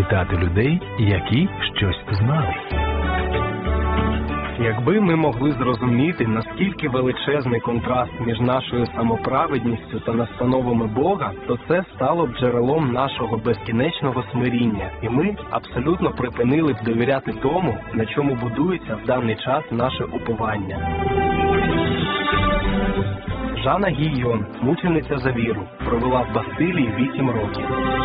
питати людей, які щось знали. Якби ми могли зрозуміти, наскільки величезний контраст між нашою самоправедністю та настановами Бога, то це стало б джерелом нашого безкінечного смиріння, і ми абсолютно припинили б довіряти тому, на чому будується в даний час наше уповання. Жанна Гійон, мучениця за віру, провела в Бастилії 8 років.